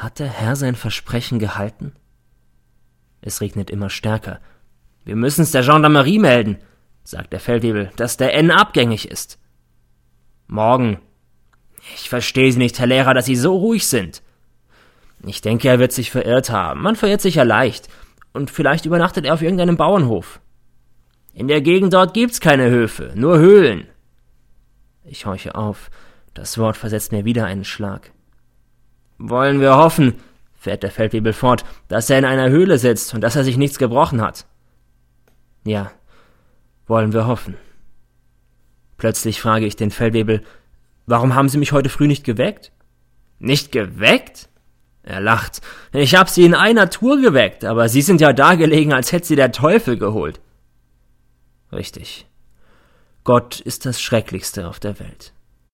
Hat der Herr sein Versprechen gehalten? Es regnet immer stärker. »Wir müssen's der Gendarmerie melden«, sagt der Feldwebel, »dass der N abgängig ist.« »Morgen. Ich verstehe Sie nicht, Herr Lehrer, dass Sie so ruhig sind.« »Ich denke, er wird sich verirrt haben. Man verirrt sich ja leicht. Und vielleicht übernachtet er auf irgendeinem Bauernhof.« »In der Gegend dort gibt's keine Höfe, nur Höhlen.« Ich horche auf. Das Wort versetzt mir wieder einen Schlag. »Wollen wir hoffen«, fährt der Feldwebel fort, »dass er in einer Höhle sitzt und dass er sich nichts gebrochen hat.« »Ja, wollen wir hoffen.« Plötzlich frage ich den Feldwebel, »Warum haben Sie mich heute früh nicht geweckt?« »Nicht geweckt?« Er lacht. »Ich hab Sie in einer Tour geweckt, aber Sie sind ja da gelegen, als hätte Sie der Teufel geholt.« Richtig. Gott ist das Schrecklichste auf der Welt.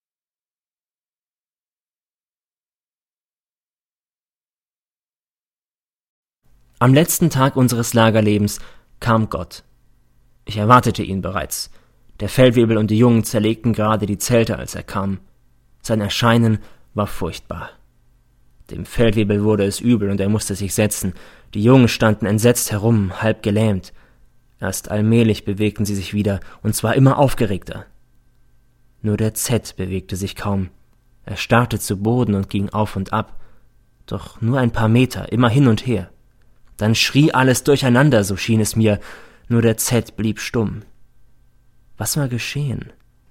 Am letzten Tag unseres Lagerlebens kam Gott. Ich erwartete ihn bereits. Der Feldwebel und die Jungen zerlegten gerade die Zelte, als er kam. Sein Erscheinen war furchtbar. Dem Feldwebel wurde es übel und er musste sich setzen. Die Jungen standen entsetzt herum, halb gelähmt. Erst allmählich bewegten sie sich wieder, und zwar immer aufgeregter. Nur der Z bewegte sich kaum. Er starrte zu Boden und ging auf und ab. Doch nur ein paar Meter, immer hin und her. Dann schrie alles durcheinander, so schien es mir. Nur der Z blieb stumm. Was war geschehen?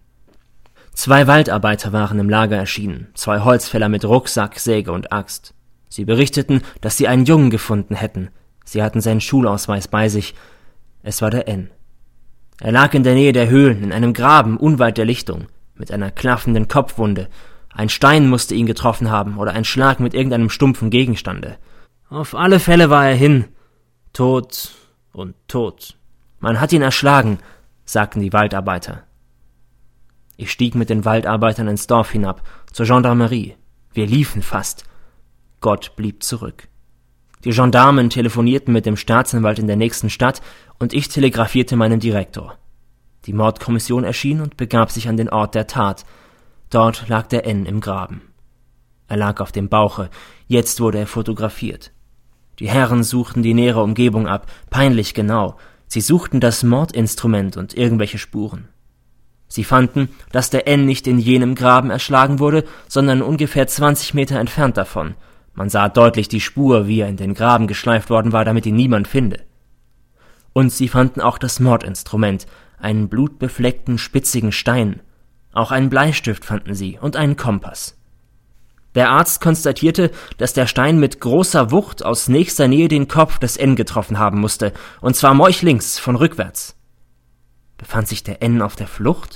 2 Waldarbeiter waren im Lager erschienen, 2 Holzfäller mit Rucksack, Säge und Axt. Sie berichteten, dass sie einen Jungen gefunden hätten. Sie hatten seinen Schulausweis bei sich. Es war der N. Er lag in der Nähe der Höhlen, in einem Graben unweit der Lichtung, mit einer klaffenden Kopfwunde. Ein Stein musste ihn getroffen haben oder ein Schlag mit irgendeinem stumpfen Gegenstande. Auf alle Fälle war er hin. Tot und tot. Man hat ihn erschlagen, sagten die Waldarbeiter. Ich stieg mit den Waldarbeitern ins Dorf hinab, zur Gendarmerie. Wir liefen fast. Gott blieb zurück. Die Gendarmen telefonierten mit dem Staatsanwalt in der nächsten Stadt und ich telegrafierte meinem Direktor. Die Mordkommission erschien und begab sich an den Ort der Tat. Dort lag der N im Graben. Er lag auf dem Bauche. Jetzt wurde er fotografiert. Die Herren suchten die nähere Umgebung ab, peinlich genau. Sie suchten das Mordinstrument und irgendwelche Spuren. Sie fanden, dass der N nicht in jenem Graben erschlagen wurde, sondern ungefähr 20 Meter entfernt davon. Man sah deutlich die Spur, wie er in den Graben geschleift worden war, damit ihn niemand finde. Und sie fanden auch das Mordinstrument, einen blutbefleckten, spitzigen Stein. Auch einen Bleistift fanden sie und einen Kompass. Der Arzt konstatierte, dass der Stein mit großer Wucht aus nächster Nähe den Kopf des N getroffen haben musste, und zwar meuchlings, von rückwärts. Befand sich der N auf der Flucht?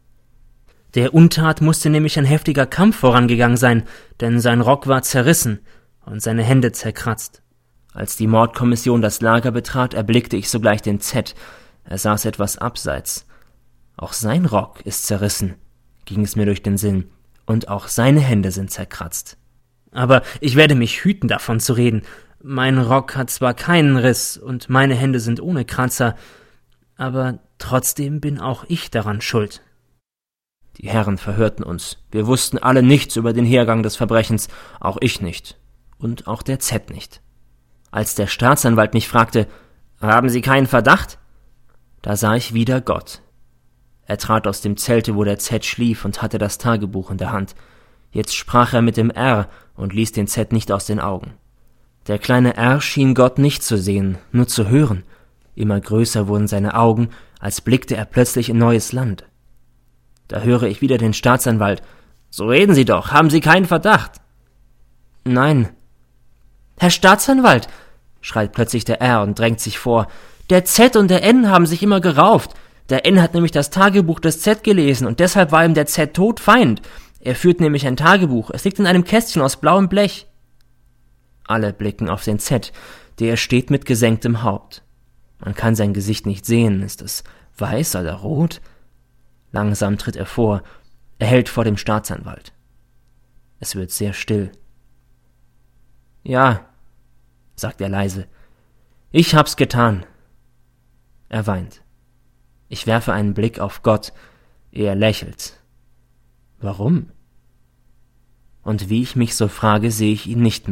Der Untat musste nämlich ein heftiger Kampf vorangegangen sein, denn sein Rock war zerrissen und seine Hände zerkratzt. Als die Mordkommission das Lager betrat, erblickte ich sogleich den Z. Er saß etwas abseits. Auch sein Rock ist zerrissen, ging es mir durch den Sinn, und auch seine Hände sind zerkratzt. Aber ich werde mich hüten, davon zu reden. Mein Rock hat zwar keinen Riss und meine Hände sind ohne Kratzer, aber trotzdem bin auch ich daran schuld. Die Herren verhörten uns. Wir wussten alle nichts über den Hergang des Verbrechens, auch ich nicht. Und auch der Z nicht. Als der Staatsanwalt mich fragte, »Haben Sie keinen Verdacht?« Da sah ich wieder Gott. Er trat aus dem Zelte, wo der Z schlief, und hatte das Tagebuch in der Hand. Jetzt sprach er mit dem R und ließ den Z nicht aus den Augen. Der kleine R schien Gott nicht zu sehen, nur zu hören. Immer größer wurden seine Augen, als blickte er plötzlich in neues Land. Da höre ich wieder den Staatsanwalt. »So reden Sie doch, haben Sie keinen Verdacht?« »Nein.« »Herr Staatsanwalt«, schreit plötzlich der R und drängt sich vor, »der Z und der N haben sich immer gerauft. Der N hat nämlich das Tagebuch des Z gelesen und deshalb war ihm der Z todfeind. Er führt nämlich ein Tagebuch, es liegt in einem Kästchen aus blauem Blech.« Alle blicken auf den Z, der steht mit gesenktem Haupt. Man kann sein Gesicht nicht sehen, ist es weiß oder rot? Langsam tritt er vor, er hält vor dem Staatsanwalt. Es wird sehr still. »Ja«, sagt er leise, »ich hab's getan.« Er weint. Ich werfe einen Blick auf Gott, er lächelt. Warum? Und wie ich mich so frage, sehe ich ihn nicht mehr.